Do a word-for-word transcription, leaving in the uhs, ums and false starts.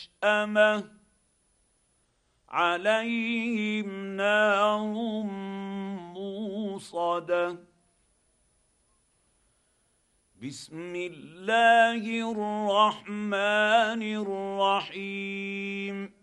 أمة عليهم نار موصده. بسم الله الرحمن الرحيم.